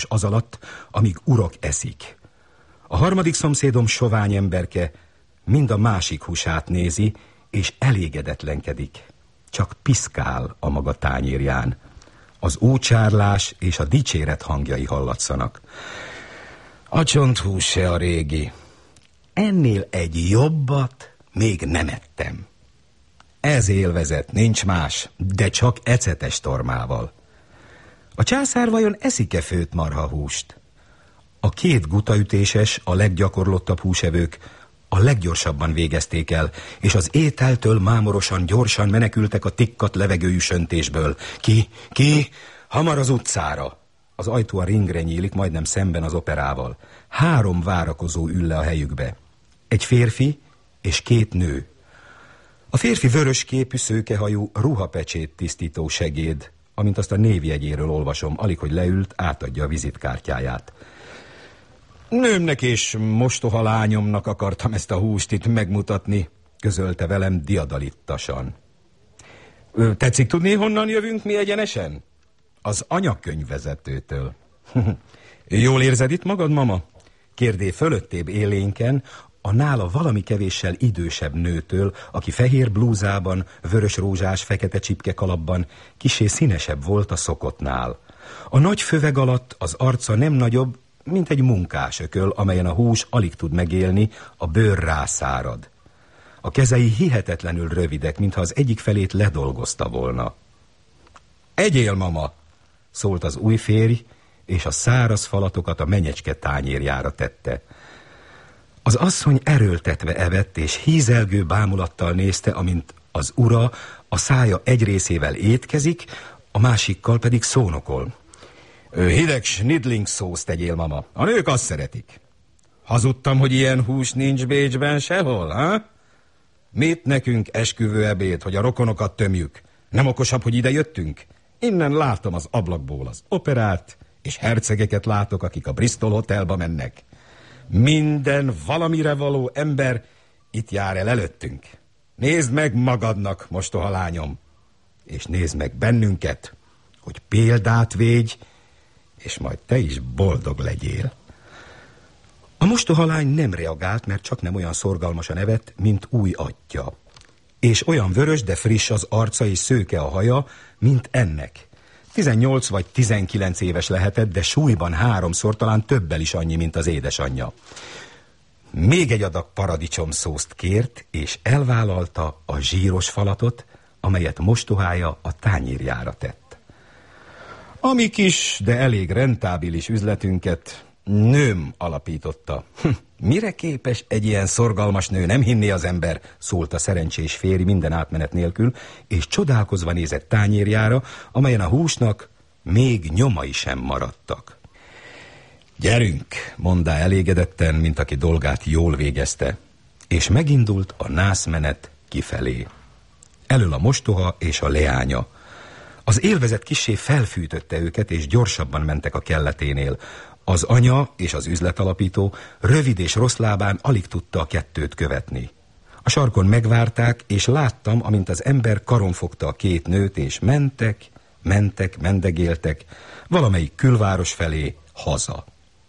az alatt, amíg urak eszik. A harmadik szomszédom sovány emberke mind a másik húsát nézi, és elégedetlenkedik. Csak piszkál a maga tányérján. Az ócsárlás és a dicséret hangjai hallatszanak. A csonthús se a régi. Ennél egy jobbat még nem ettem. Ez élvezet, nincs más, de csak ecetes tormával. A császár vajon eszik-e főtt marhahúst? A két gutaütéses, a leggyakorlottabb húsevők a leggyorsabban végezték el, és az ételtől mámorosan gyorsan menekültek a tikkat levegőjű söntésből. Ki? Hamar az utcára! Az ajtó a ringre nyílik, majdnem szemben az operával. 3 várakozó ül le a helyükbe. Egy férfi és 2 nő. A férfi vörös képű, szőkehajú, ruhapecsét tisztító segéd, amint azt a névjegyéről olvasom, alig hogy leült, átadja a vizitkártyáját. Nőmnek és mostoha lányomnak akartam ezt a húst itt megmutatni, közölte velem diadalittasan. Tetszik tudni, honnan jövünk mi egyenesen? Az anyakönyvvezetőtől. Jól érzed itt magad, mama? Kérdé fölöttébb élénken a nála valami kevéssel idősebb nőtől, aki fehér blúzában, vörös rózsás, fekete csipke kalapban kissé színesebb volt a szokottnál. A nagy föveg alatt az arca nem nagyobb, mint egy munkásököl, amelyen a hús alig tud megélni, a bőr rászárad. A kezei hihetetlenül rövidek, mintha az egyik felét ledolgozta volna. Egyél, mama! Szólt az új férj, és a száraz falatokat a menyecske tányérjára tette. Az asszony erőltetve evett, és hízelgő bámulattal nézte, amint az ura a szája egy részével étkezik, a másikkal pedig szónokol. Hideg snidling szószt tegyél, mama. A nők azt szeretik. Hazudtam, hogy ilyen hús nincs Bécsben sehol, ha? Mit nekünk esküvő ebéd, hogy a rokonokat tömjük? Nem okosabb, hogy ide jöttünk? Innen látom az ablakból az operát, és hercegeket látok, akik a Bristol Hotelba mennek. Minden valamire való ember itt jár el előttünk. Nézd meg magadnak, mostoha lányom, és nézd meg bennünket, hogy példát védj, és majd te is boldog legyél. A mostoha lány nem reagált, mert csak nem olyan szorgalmasan evett, mint új atyja. És olyan vörös, de friss az arca és szőke a haja, mint ennek. 18 vagy 19 éves lehetett, de súlyban 3-szor, talán többel is annyi, mint az édesanyja. Még egy adag paradicsomszószt kért, és elvállalta a zsíros falatot, amelyet mostohája a tányérjára tett. A mi kis, de elég rentábilis üzletünket nőm alapította. Mire képes egy ilyen szorgalmas nő, nem hinné az ember, szólt a szerencsés férj minden átmenet nélkül, és csodálkozva nézett tányérjára, amelyen a húsnak még nyomai sem maradtak. Gyerünk, mondta elégedetten, mint aki dolgát jól végezte, és megindult a nászmenet kifelé. Elől a mostoha és a leánya. Az élvezet kissé felfűtötte őket, és gyorsabban mentek a kelleténél. Az anya és az üzletalapító rövid és rossz lábán alig tudta a kettőt követni. A sarkon megvárták, és láttam, amint az ember karon fogta a 2 nőt, és mentek, mendegéltek, valamelyik külváros felé, haza.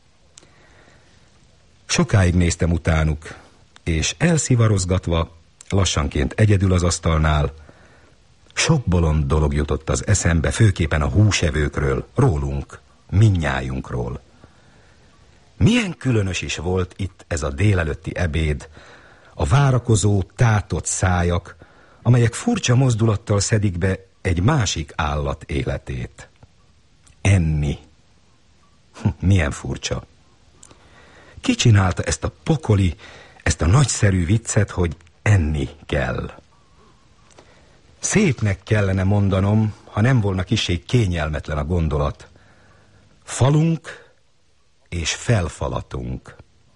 Sokáig néztem utánuk, és elszivarozgatva, lassanként egyedül az asztalnál, sok bolond dolog jutott az eszembe, főképpen a húsevőkről, rólunk, mindnyájunkról. Milyen különös is volt itt ez a délelőtti ebéd, a várakozó, tátott szájak, amelyek furcsa mozdulattal szedik be egy másik állat életét. Enni. Milyen furcsa. Ki csinálta ezt a pokoli, ezt a nagyszerű viccet, hogy enni kell? Szépnek kellene mondanom, ha nem volna kissé kényelmetlen a gondolat. Falunk és felfalatunk.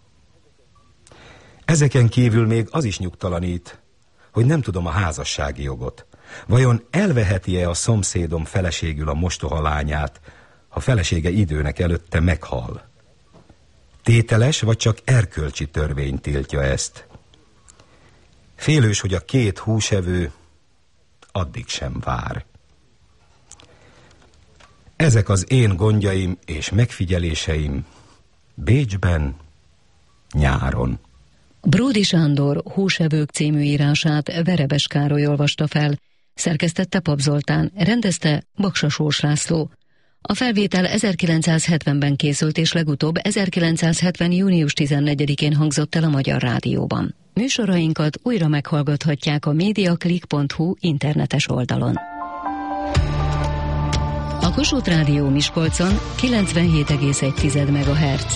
Ezeken kívül még az is nyugtalanít, hogy nem tudom a házassági jogot. Vajon elveheti-e a szomszédom feleségül a mostoha lányát, ha felesége időnek előtte meghal? Tételes, vagy csak erkölcsi törvény tiltja ezt? Félős, hogy a 2 húsevő addig sem vár. Ezek az én gondjaim és megfigyeléseim Bécsben, nyáron. Bródi Sándor Húsevők című írását Verebes Károly olvasta fel, szerkesztette Pap Zoltán, rendezte Baksa Sós László. A felvétel 1970-ben készült, és legutóbb 1970. június 14-én hangzott el a Magyar Rádióban. Műsorainkat újra meghallgathatják a mediaclick.hu internetes oldalon. A Kossuth Rádió Miskolcon 97,1 MHz.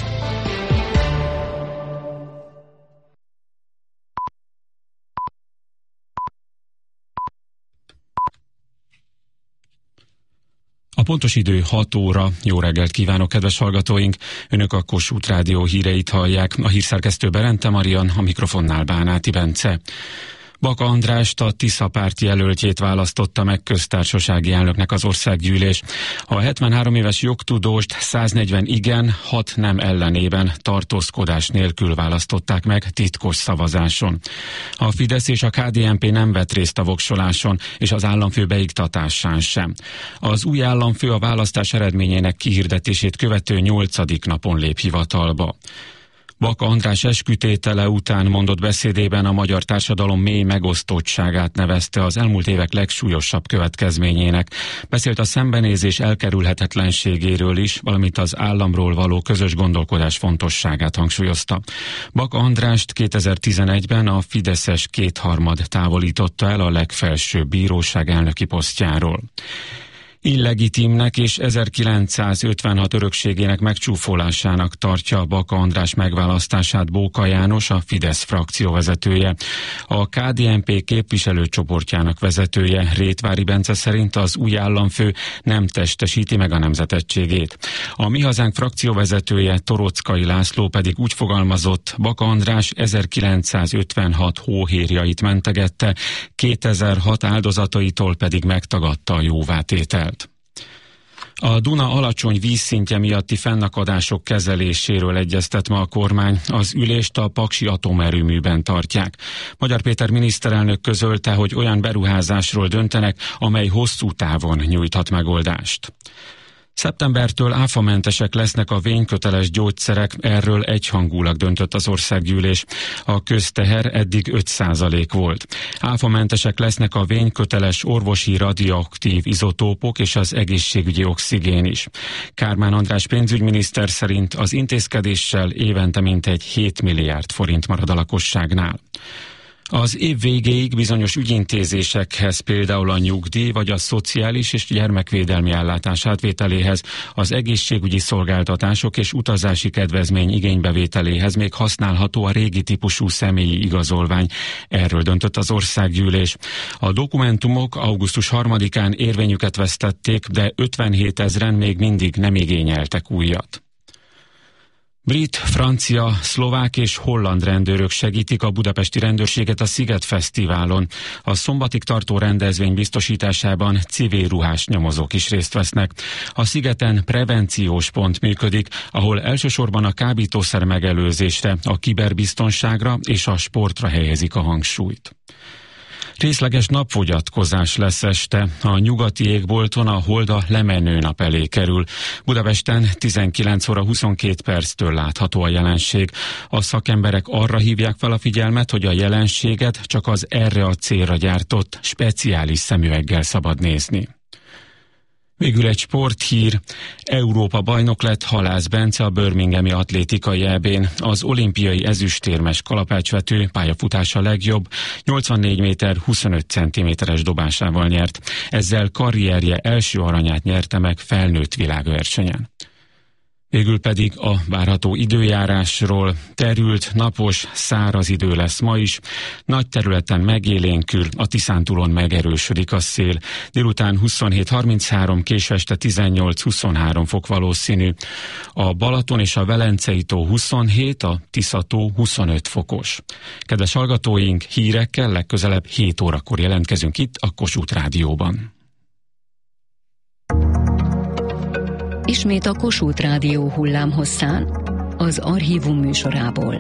A pontos idő 6 óra. Jó reggelt kívánok, kedves hallgatóink! Önök a Kossuth Rádió híreit hallják. A hírszerkesztő Berente Marian, a mikrofonnál Bánáti Bence. Baka Andrást, a Tisza párt jelöltjét választotta meg köztársasági elnöknek az országgyűlés. A 73 éves jogtudóst 140 igen, 6 nem ellenében tartózkodás nélkül választották meg titkos szavazáson. A Fidesz és a KDNP nem vett részt a voksoláson, és az államfő beiktatásán sem. Az új államfő a választás eredményének kihirdetését követő 8. napon lép hivatalba. Baka András eskütétele után mondott beszédében a magyar társadalom mély megosztottságát nevezte az elmúlt évek legsúlyosabb következményének. Beszélt a szembenézés elkerülhetetlenségéről is, valamint az államról való közös gondolkodás fontosságát hangsúlyozta. Baka Andrást 2011-ben a fideszes kétharmad távolította el a legfelsőbb bíróság elnöki posztjáról. Illegitimnek és 1956 örökségének megcsúfolásának tartja Baka András megválasztását Bóka János, a Fidesz frakcióvezetője. A KDNP képviselőcsoportjának vezetője, Rétvári Bence szerint az új államfő nem testesíti meg a nemzetettségét. A Mi Hazánk frakcióvezetője, Torockai László pedig úgy fogalmazott, Baka András 1956 hóhérjait mentegette, 2006 áldozataitól pedig megtagadta a jóvátételt. A Duna alacsony vízszintje miatti fennakadások kezeléséről egyeztet ma a kormány, az ülést a paksi atomerőműben tartják. Magyar Péter miniszterelnök közölte, hogy olyan beruházásról döntenek, amely hosszú távon nyújthat megoldást. Szeptembertől áfamentesek lesznek a vényköteles gyógyszerek, erről egyhangulag döntött az országgyűlés. A közteher eddig 5% volt. Áfamentesek lesznek a vényköteles orvosi radioaktív izotópok és az egészségügyi oxigén is. Kármán András pénzügyminiszter szerint az intézkedéssel évente mintegy 7 milliárd forint marad a lakosságnál. Az év végéig bizonyos ügyintézésekhez, például a nyugdíj vagy a szociális és gyermekvédelmi ellátás átvételéhez, az egészségügyi szolgáltatások és utazási kedvezmény igénybevételéhez még használható a régi típusú személyi igazolvány. Erről döntött az országgyűlés. A dokumentumok augusztus 3-án érvényüket vesztették, de 57 000 még mindig nem igényeltek újat. Brit, francia, szlovák és holland rendőrök segítik a budapesti rendőrséget a Sziget Fesztiválon. A szombatig tartó rendezvény biztosításában civil ruhás nyomozók is részt vesznek. A szigeten prevenciós pont működik, ahol elsősorban a kábítószer megelőzésre, a kiberbiztonságra és a sportra helyezik a hangsúlyt. Részleges napfogyatkozás lesz este. A nyugati égbolton a hold a lemenő nap elé kerül. Budapesten 19 óra 22 perctől látható a jelenség. A szakemberek arra hívják fel a figyelmet, hogy a jelenséget csak az erre a célra gyártott speciális szemüveggel szabad nézni. Végül egy sporthír. Európa bajnok lett Halász Bence a birminghami atlétikai EB-n. Az olimpiai ezüstérmes kalapácsvető pályafutása legjobb, 84 méter 25 cm-es dobásával nyert. Ezzel karrierje első aranyát nyerte meg felnőtt világversenyen. Végül pedig a várható időjárásról. Terült, napos, száraz idő lesz ma is. Nagy területen megélénkül, a Tiszántúlon megerősödik a szél. Délután 27-33, késő este 18-23 fok valószínű. A Balaton és a Velencei tó 27, a Tisza-tó 25 fokos. Kedves hallgatóink, hírekkel legközelebb 7 órakor jelentkezünk itt a Kossuth Rádióban. Ismét a Kossuth Rádió hullámhosszán, az Archívum műsorából.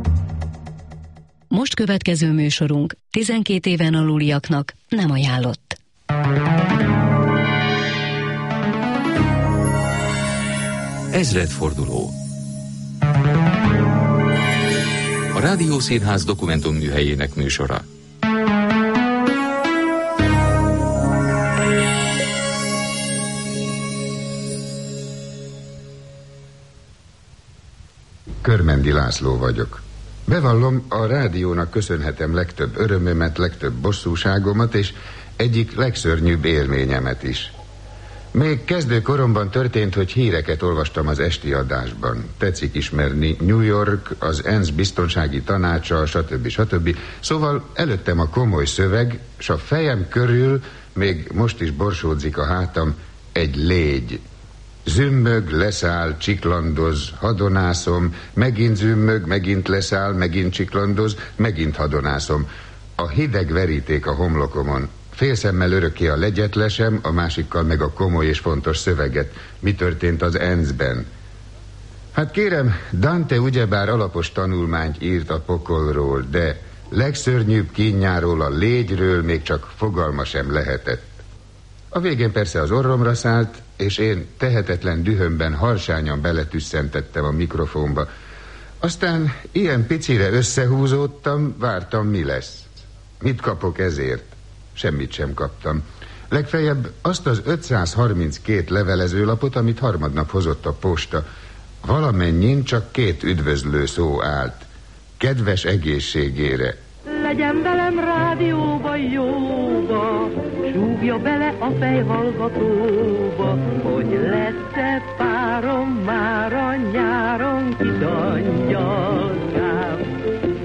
Most következő műsorunk 12 éven aluliaknak nem ajánlott. Ezredforduló. A Rádiószínház dokumentumműhelyének műsora. Körmendi László vagyok. Bevallom, a rádiónak köszönhetem legtöbb örömömet, legtöbb bosszúságomat, és egyik legszörnyűbb élményemet is. Még kezdőkoromban történt, hogy híreket olvastam az esti adásban. Tetszik ismerni New York, az ENSZ biztonsági tanácsa, stb. Szóval előttem a komoly szöveg, s a fejem körül, még most is borsódzik a hátam, egy légy. Zümmög, leszáll, csiklandoz, hadonászom, megint zümmög, megint leszáll, megint csiklandoz, megint hadonászom. A hideg veríték a homlokomon. Félszemmel örökké a legyetlesem, a másikkal meg a komoly és fontos szöveget. Mi történt az ENSZ-ben? Hát kérem, Dante ugyebár alapos tanulmányt írt a pokolról, de legszörnyűbb kínjáról, a légyről még csak fogalma sem lehetett. A végén persze az orromra szállt, és én tehetetlen dühömben harsányan beletüsszentettem a mikrofonba. Aztán ilyen picire összehúzódtam, vártam, mi lesz. Mit kapok ezért? Semmit sem kaptam. Legfeljebb azt az 532 levelezőlapot, amit harmadnap hozott a posta. Valamennyin csak 2 üdvözlő szó állt. Kedves egészségére. Legyen velem rádióba jóba, súgja bele a fejhallgatóba, hogy lesz-e párom már a nyáron kis angyalkám.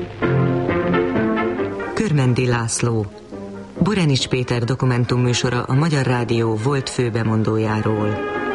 Körmendi László, Borenics Péter dokumentumműsora a Magyar Rádió volt főbemondójáról.